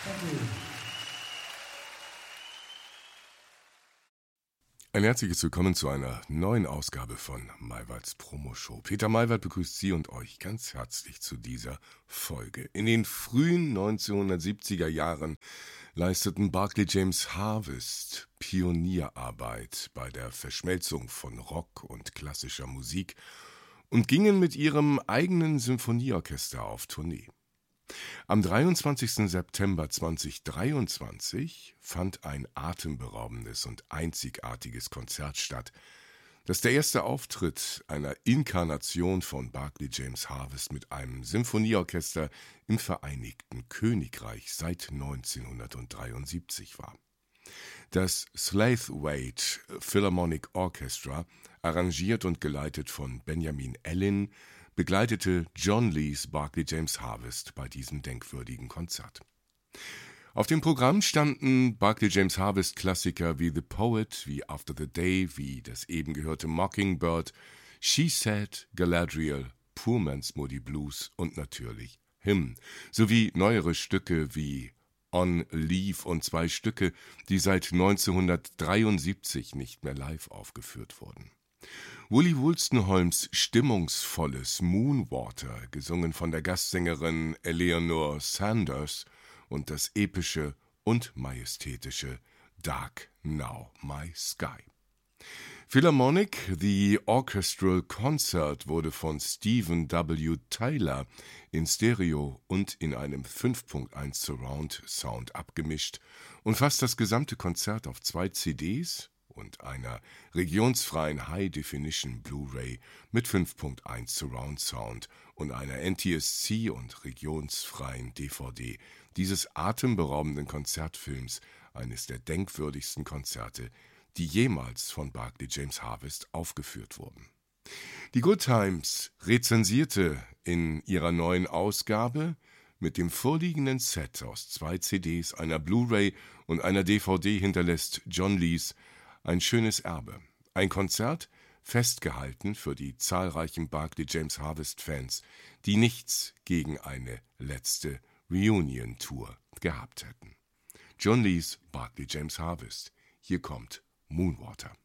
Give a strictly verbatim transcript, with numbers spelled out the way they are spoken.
Ein herzliches Willkommen zu einer neuen Ausgabe von Maywalds Promo-Show. Peter Maywald begrüßt Sie und euch ganz herzlich zu dieser Folge. In den frühen neunzehnhundertsiebziger Jahren leisteten Barclay James Harvest Pionierarbeit bei der Verschmelzung von Rock und klassischer Musik und gingen mit ihrem eigenen Symphonieorchester auf Tournee. Am dreiundzwanzigsten September zweitausenddreiundzwanzig fand ein atemberaubendes und einzigartiges Konzert statt, das der erste Auftritt einer Inkarnation von Barclay James Harvest mit einem Symphonieorchester im Vereinigten Königreich seit neunzehnhundertdreiundsiebzig war. Das Slaithwaite Philharmonic Orchestra, arrangiert und geleitet von Benjamin Ellin, begleitete John Lees Barclay James Harvest bei diesem denkwürdigen Konzert. Auf dem Programm standen Barclay James Harvest Klassiker wie The Poet, wie After the Day, wie das eben gehörte Mockingbird, She Said, Galadriel, Poor Man's Moody Blues und natürlich Hymn, sowie neuere Stücke wie On Leave und zwei Stücke, die seit neunzehnhundertdreiundsiebzig nicht mehr live aufgeführt wurden. Willie Wolstenholmes stimmungsvolles Moonwater, gesungen von der Gastsängerin Eleanor Sanders, und das epische und majestätische Dark Now My Sky. Philharmonic The Orchestral Concert wurde von Stephen W. Tyler in Stereo und in einem fünf Punkt eins Surround Sound abgemischt und fasst das gesamte Konzert auf zwei C Ds und einer regionsfreien High-Definition Blu-ray mit fünf Punkt eins Surround Sound und einer N T S C und regionsfreien D V D dieses atemberaubenden Konzertfilms, eines der denkwürdigsten Konzerte, die jemals von Barclay James Harvest aufgeführt wurden. Die Good Times rezensierte in ihrer neuen Ausgabe: Mit dem vorliegenden Set aus zwei C Ds, einer Blu-ray und einer D V D hinterlässt John Lees ein schönes Erbe. Ein Konzert, festgehalten für die zahlreichen Barclay James Harvest-Fans, die nichts gegen eine letzte Reunion-Tour gehabt hätten. John Lees Barclay James Harvest. Hier kommt Moonwater.